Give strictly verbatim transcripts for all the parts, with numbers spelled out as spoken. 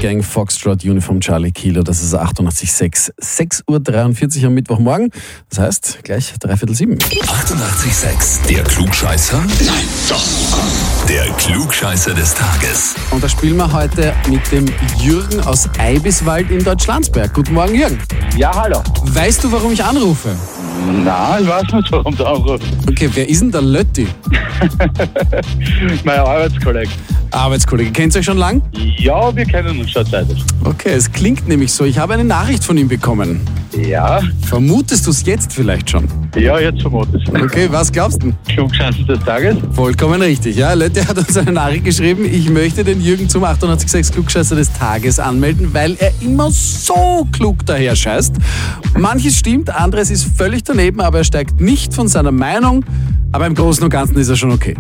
Gang, Foxtrot, Uniform Charlie Kilo, das ist achtundachtzig Komma sechs. sechs Uhr dreiundvierzig am Mittwochmorgen, das heißt gleich dreiviertel sieben. achtundachtzig Komma sechs, der Klugscheißer? Nein, doch. Der Klugscheißer des Tages. Und da spielen wir heute mit dem Jürgen aus Eibiswald in Deutschlandsberg. Guten Morgen, Jürgen. Ja, hallo. Weißt du, warum ich anrufe? Nein, ich weiß nicht, warum du anrufst. Okay, wer ist denn der Lötti? Mein Arbeitskollege. Arbeitskollege. Kennt ihr euch schon lang? Ja, wir kennen uns schon Zeit. Okay, es klingt nämlich so. Ich habe eine Nachricht von ihm bekommen. Ja? Vermutest du es jetzt vielleicht schon? Ja, jetzt vermute ich es. Okay, was glaubst du? Klugscheißer des Tages? Vollkommen richtig, ja. Lötti hat uns eine Nachricht geschrieben, ich möchte den Jürgen zum achtundachtzig Komma sechs Klugscheißer des Tages anmelden, weil er immer so klug daher scheißt. Manches stimmt, anderes ist völlig daneben, aber er steigt nicht von seiner Meinung. Aber im Großen und Ganzen ist er schon okay.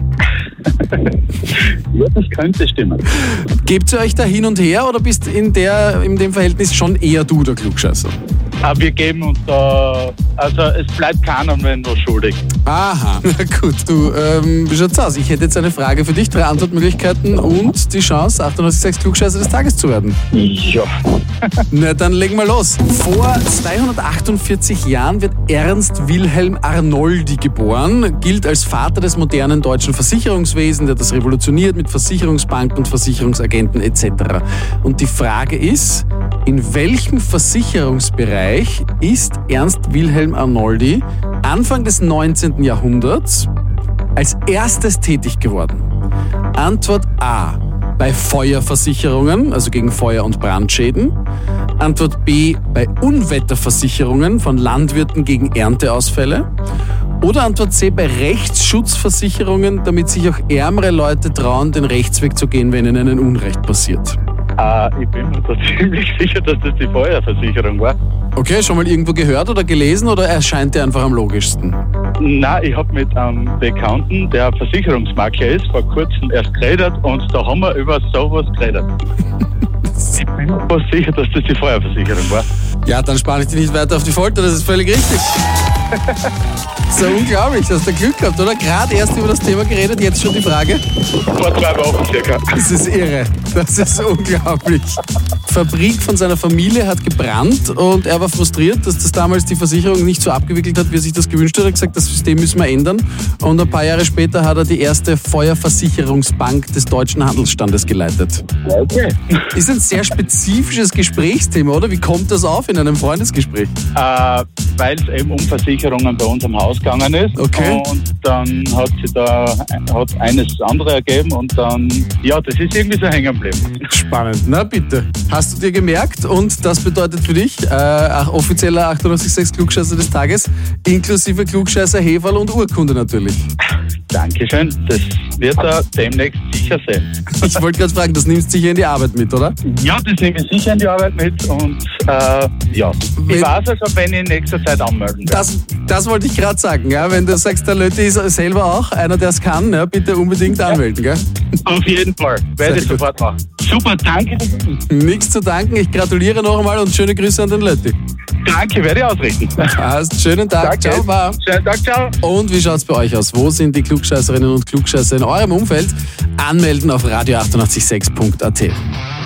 Ja, das könnte stimmen. Gebt ihr euch da hin und her oder bist in, der, in dem Verhältnis schon eher du der Klugscheißer? Aber wir geben uns da, also es bleibt keiner mehr nur schuldig. Aha, na gut. Du, ähm, wie schaut's aus? Ich hätte jetzt eine Frage für dich, drei Antwortmöglichkeiten und die Chance, achtundachtzig Komma sechs Klugscheißer des Tages zu werden. Ja. Na, dann legen wir los. Vor zweihundertachtundvierzig Jahren wird Ernst Wilhelm Arnoldi geboren, gilt als Vater des modernen deutschen Versicherungswesens, der das revolutioniert mit Versicherungsbanken und Versicherungsagenten et cetera. Und die Frage ist, in welchem Versicherungsbereich ist Ernst Wilhelm Arnoldi Anfang des neunzehnten Jahrhunderts als erstes tätig geworden? Antwort A, bei Feuerversicherungen, also gegen Feuer- und Brandschäden. Antwort B, bei Unwetterversicherungen von Landwirten gegen Ernteausfälle. Oder Antwort C, bei Rechtsschutzversicherungen, damit sich auch ärmere Leute trauen, den Rechtsweg zu gehen, wenn ihnen ein Unrecht passiert. Äh, ich bin mir da ziemlich sicher, dass das die Feuerversicherung war. Okay, schon mal irgendwo gehört oder gelesen oder erscheint dir einfach am logischsten? Nein, ich habe mit einem Bekannten, der Versicherungsmakler ist, vor kurzem erst geredet und da haben wir über sowas geredet. Ich bin mir fast sicher, dass das die Feuerversicherung war. Ja, dann spare ich dich nicht weiter auf die Folter, das ist völlig richtig. So unglaublich, hast du Glück gehabt, oder? Gerade erst über das Thema geredet, jetzt schon die Frage. Vor zwei Wochen circa. Das ist irre, das ist unglaublich. Die Fabrik von seiner Familie hat gebrannt und er war frustriert, dass das damals die Versicherung nicht so abgewickelt hat, wie er sich das gewünscht hat. Er hat gesagt, das System müssen wir ändern. Und ein paar Jahre später hat er die erste Feuerversicherungsbank des deutschen Handelsstandes geleitet. Okay. Ist ein sehr spezifisches Gesprächsthema, oder? Wie kommt das auf in einem Freundesgespräch? Äh, weil es eben um Versicherungen bei uns am Haus gegangen ist. Okay. Und dann hat sich da hat eines das andere ergeben und dann, ja, das ist irgendwie so hängen geblieben. Spannend. Na bitte. Hast du dir gemerkt und das bedeutet für dich äh, offizieller achtundachtzig Komma sechs Klugscheißer des Tages, inklusive Klugscheißer, Heferl und Urkunde natürlich. Dankeschön, das wird er demnächst sicher sehen. Ich wollte gerade fragen, das nimmst du sicher in die Arbeit mit, oder? Ja, das nehme ich sicher in die Arbeit mit und äh, ja, Wenn- ich weiß also, wenn ich in nächster Zeit anmelden werde. Das, das wollte ich gerade sagen. Ja? Wenn du sagst, der Lötti ist selber auch einer, der es kann, ja, bitte unbedingt anmelden. Gell? Auf jeden Fall, werde ich Sehr gut. sofort machen. Super, danke. Nichts zu danken, ich gratuliere noch einmal und schöne Grüße an den Lötti. Danke, werde ich ausrichten. Passt, schönen Tag, Danke. ciao, Baba. Schönen Tag, ciao. Und wie schaut's bei euch aus? Wo sind die Klugscheißerinnen und Klugscheißer in eurem Umfeld? Anmelden auf radio achtundachtzig Komma sechs Punkt a t.